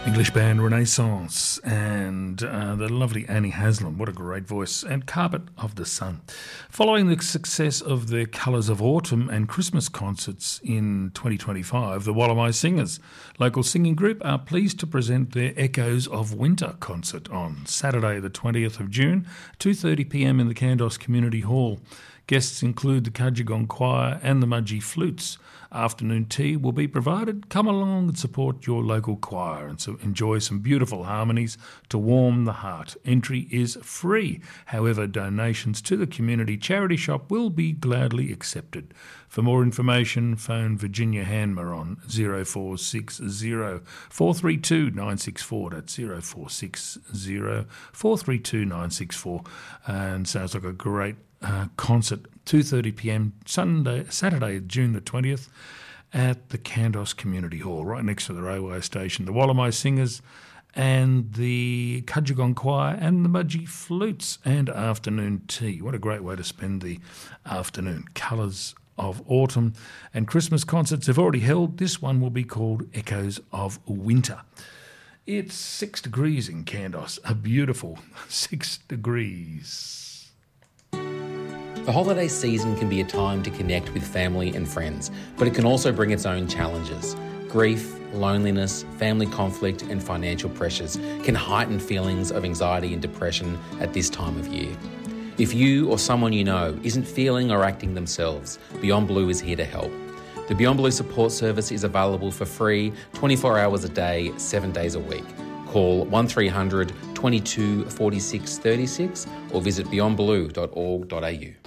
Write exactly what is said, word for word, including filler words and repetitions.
English band Renaissance and uh, the lovely Annie Haslam. What a great voice. And Carpet of the Sun. Following the success of their Colours of Autumn and Christmas concerts in twenty twenty-five, the Wallamai Singers, local singing group, are pleased to present their Echoes of Winter concert on Saturday the twentieth of June, two thirty p m in the Kandos Community Hall. Guests include the Kudjegong Choir and the Mudgee Flutes. Afternoon tea will be provided. Come along and support your local choir and so enjoy some beautiful harmonies to warm the heart. Entry is free. However, donations to the community charity shop will be gladly accepted. For more information, phone Virginia Hanmer on zero four six zero, four three two, nine six four. That's zero four six zero, four three two, nine six four. And sounds like a great Uh, concert, two thirty p m Sunday, Saturday, June the twentieth, at the Kandos Community Hall, right next to the railway station. The Wallamai Singers and the Kudjegong Choir and the Mudgee Flutes, and afternoon tea. What a great way to spend the afternoon. Colours of Autumn and Christmas concerts have already held. This one will be called Echoes of Winter. It's six degrees in Kandos, a beautiful six degrees. The holiday season can be a time to connect with family and friends, but it can also bring its own challenges. Grief, loneliness, family conflict and financial pressures can heighten feelings of anxiety and depression at this time of year. If you or someone you know isn't feeling or acting themselves, Beyond Blue is here to help. The Beyond Blue support service is available for free twenty-four hours a day, seven days a week. Call one three hundred, twenty-two, forty-six, thirty-six or visit beyond blue dot org dot a u.